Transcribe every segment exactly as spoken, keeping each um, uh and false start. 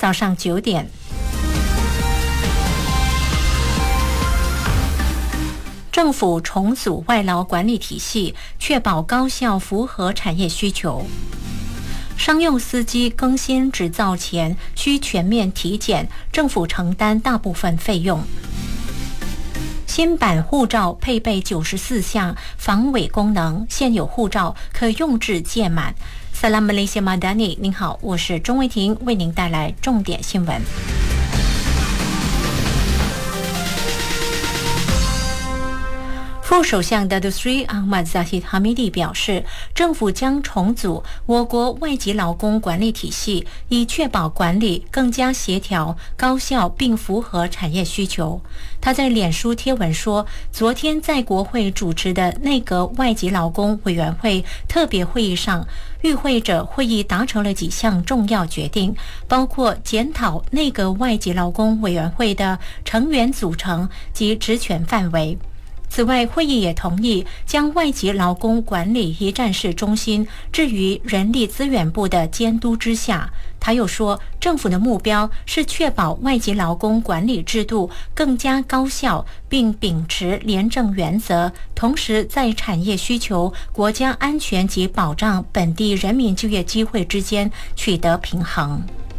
早上九点。政府重组外劳管理体系，确保高效符合产业需求。商用司机更新执照前需全面体检，政府承担大部分费用。新版护照配备九十四项防伪功能，现有护照可用至届满。Salam Malaysia Madani， 您好，我是钟维婷，为您带来重点新闻。副首相 Datuk Seri Ahmad Zahid Hamidi 表示，政府将重组我国外籍劳工管理体系，以确保管理更加协调、高效并符合产业需求。他在脸书贴文说，昨天在国会主持的内阁外籍劳工委员会特别会议上，与会者会议达成了几项重要决定，包括检讨内阁外籍劳工委员会的成员组成及职权范围。此外，会议也同意将外籍劳工管理一站式中心置于人力资源部的监督之下。他又说，政府的目标是确保外籍劳工管理制度更加高效，并秉持廉政原则，同时在产业需求、国家安全及保障本地人民就业机会之间取得平衡。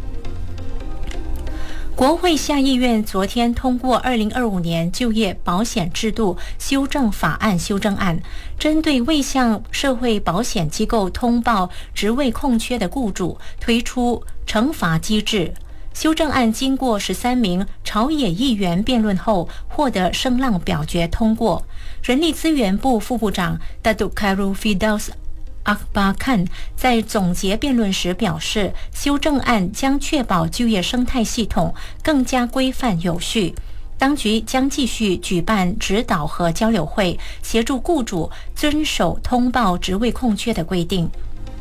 国会下议院昨天通过二零二五年就业保险制度修正法案修正案，针对未向社会保险机构通报职位空缺的雇主推出惩罚机制。修正案经过十三名朝野议员辩论后，获得声浪表决通过。人力资源部副部长 Datuk Khairul Firdaus Akbar Khan 在总结辩论时表示，修正案将确保就业生态系统更加规范有序。当局将继续举办指导和交流会，协助雇主遵守通报职位空缺的规定。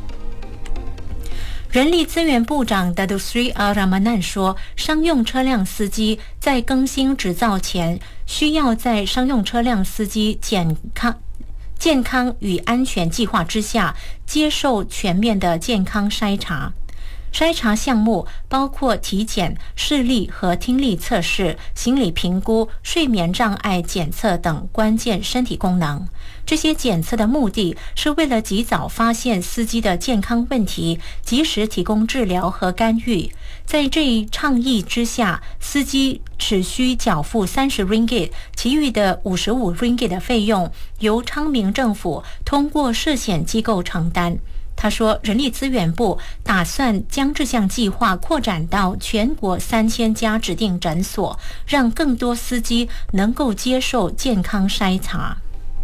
人力资源部长 Datuk Seri Ar-Rahmanan 说，商用车辆司机在更新执照前，需要在商用车辆司机健康健康与安全计划之下，接受全面的健康筛查。筛查项目包括体检、视力和听力测试、心理评估、睡眠障碍检测等关键身体功能。这些检测的目的是为了及早发现司机的健康问题，及时提供治疗和干预。在这一倡议之下，司机只需缴付三十 ringgit， 其余的五十五 ringgit 的费用由昌明政府通过涉险机构承担。他说，人力资源部打算将这项计划扩展到全国三千家指定诊所，让更多司机能够接受健康筛查。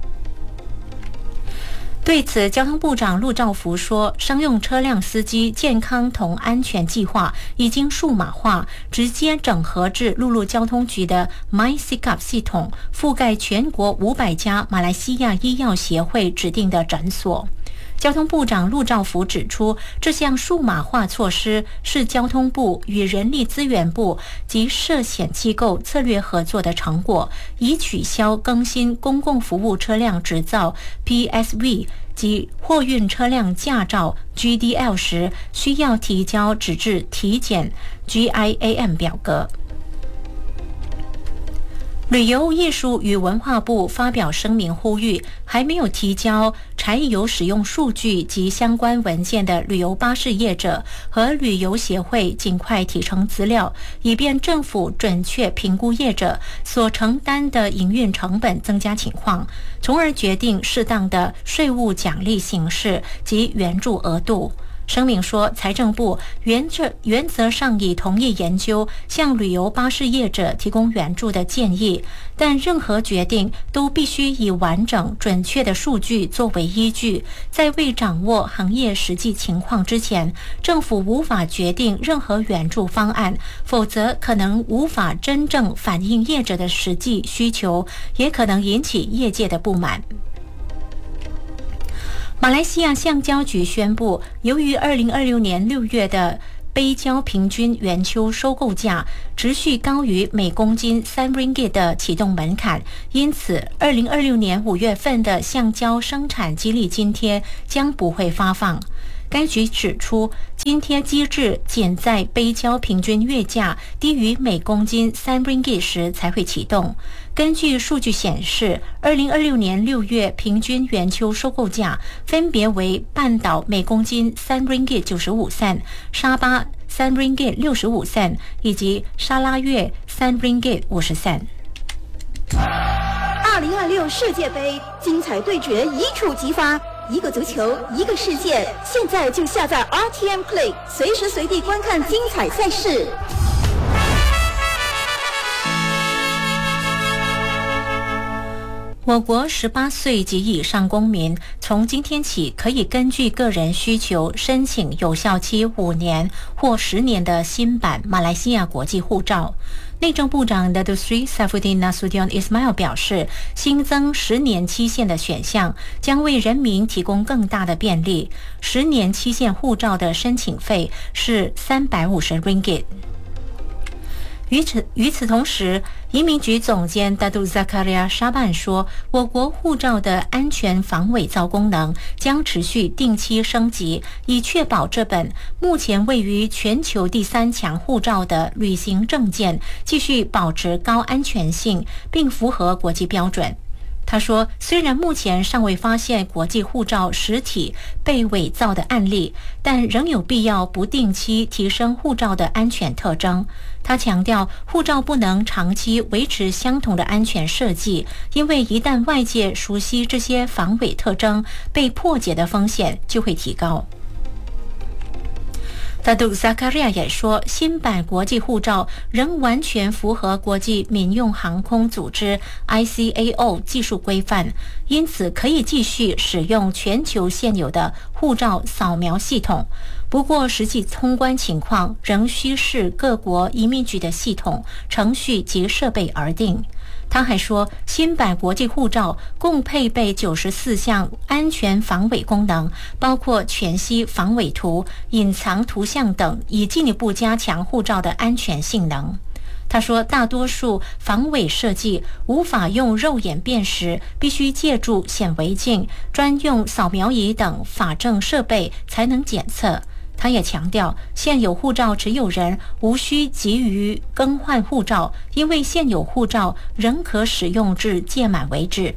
对此，交通部长陆兆福说，商用车辆司机健康同安全计划已经数码化，直接整合至陆路交通局的 MySikap 系统，覆盖全国五百家马来西亚医药协会指定的诊所。交通部长陆兆福指出，这项数码化措施是交通部与人力资源部及涉险机构策略合作的成果，以取消更新公共服务车辆执照 P S V 及货运车辆驾照 G D L 时需要提交纸质体检 G I A M 表格。旅游艺术与文化部发表声明呼吁，还没有提交柴油使用数据及相关文件的旅游巴士业者和旅游协会尽快提呈资料，以便政府准确评估业者所承担的营运成本增加情况，从而决定适当的税务奖励形式及援助额度。声明说，财政部原则原则上已同意研究向旅游巴士业者提供援助的建议，但任何决定都必须以完整准确的数据作为依据。在未掌握行业实际情况之前，政府无法决定任何援助方案，否则可能无法真正反映业者的实际需求，也可能引起业界的不满。马来西亚橡胶局宣布，由于二零二六年六月的杯胶平均圆丘收购价持续高于每公斤三 ringgit 的启动门槛，因此二零二六年五月份的橡胶生产激励津贴将不会发放。 该局指出，津贴机制仅在背胶平均月价低于每公斤三 ringgit 时才会启动。根据数据显示，二零二六年六月平均圆球收购价分别为半岛每公斤三 ringgit 九十五 cent， 沙巴三 ringgit 六十五 cent， 以及沙拉越三 ringgit 五十 cent。 二零二六世界杯精彩对决一触即发，一个足球，一个世界。现在就下载 R T M Play， 随时随地观看精彩赛事。 我国十八岁及以上公民从今天起可以根据个人需求申请有效期五年或十年的新版马来西亚国际护照。内政部长 Datuk Seri Saifuddin Nasution Ismail 表示，新增十年期限的选项将为人民提供更大的便利。十年期限护照的申请费是三百五十 ringgit。与此与此同时，移民局总监 Datuk Zakaria Shaban 说，我国护照的安全防伪造功能将持续定期升级，以确保这本目前位于全球第三强护照的旅行证件继续保持高安全性，并符合国际标准。他说，虽然目前尚未发现国际护照实体被伪造的案例，但仍有必要不定期提升护照的安全特征。他强调，护照不能长期维持相同的安全设计，因为一旦外界熟悉这些防伪特征，被破解的风险就会提高。Datuk Zakaria 也说，新版国际护照仍完全符合国际民用航空组织 I C A O 技术规范，因此可以继续使用全球现有的护照扫描系统。不过，实际通关情况仍需视各国移民局的系统、程序及设备而定。他还说，新版国际护照共配备九十四项安全防伪功能，包括全息防伪图、隐藏图像等，以进一步加强护照的安全性能。他说，大多数防伪设计无法用肉眼辨识，必须借助显微镜、专用扫描仪等法证设备才能检测。他也强调，现有护照持有人无需急于更换护照，因为现有护照仍可使用至届满为止。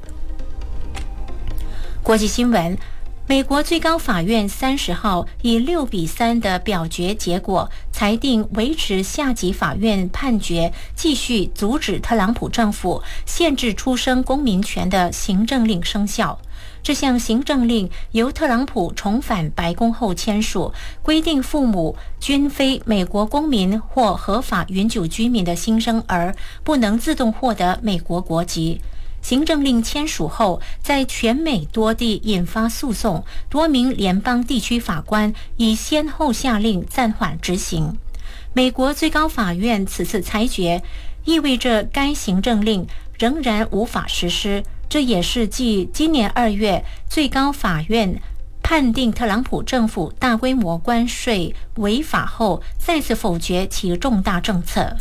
国际新闻，美国最高法院三十号以六比三的表决结果裁定，维持下级法院判决继续阻止特朗普政府限制出生公民权的行政令生效。这项行政令由特朗普重返白宫后签署，规定父母均非美国公民或合法永久居民的新生儿不能自动获得美国国籍。行政令签署后，在全美多地引发诉讼，多名联邦地区法官已先后下令暂缓执行。美国最高法院此次裁决意味着该行政令仍然无法实施，这也是继今年二月最高法院判定特朗普政府大规模关税违法后，再次否决其重大政策。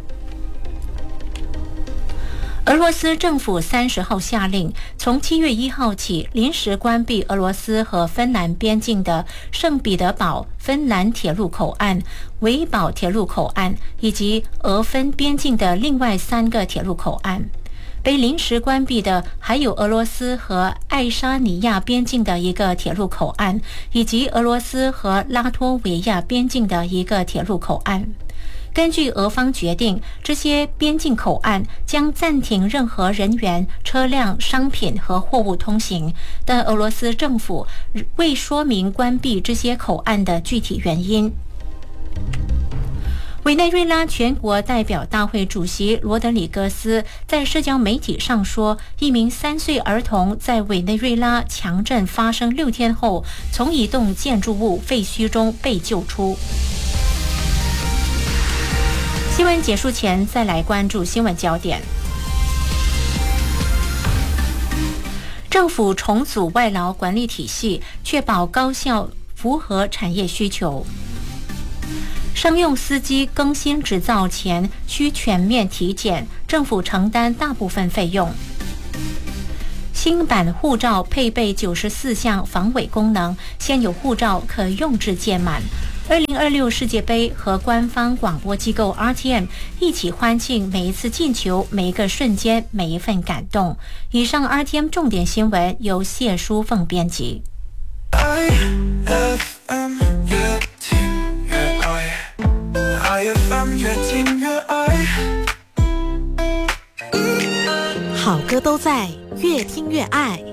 俄罗斯政府三十号下令，从七月一号起临时关闭俄罗斯和芬兰边境的圣彼得堡芬兰铁路口岸、维堡铁路口岸以及俄芬边境的另外三个铁路口岸。被临时关闭的还有俄罗斯和爱沙尼亚边境的一个铁路口岸，以及俄罗斯和拉脱维亚边境的一个铁路口岸。根据俄方决定，这些边境口岸将暂停任何人员、车辆、商品和货物通行，但俄罗斯政府未说明关闭这些口岸的具体原因。委内瑞拉全国代表大会主席罗德里戈斯在社交媒体上说，一名三岁儿童在委内瑞拉强震发生六天后，从一栋建筑物废墟中被救出。新闻结束前，再来关注新闻焦点。政府重组外劳管理体系，确保高效符合产业需求。商用司机更新执照前需全面体检，政府承担大部分费用。 新版护照配备九十四项防伪功能，现有护照可用至届满。二零二六世界杯和官方广播机构 R T M 一起欢庆每一次进球、每一个瞬间、每一份感动。以上 R T M 重点新闻由谢淑凤编辑。 I F M 越听越爱 I F M 越听越爱， 好歌都在越听越爱。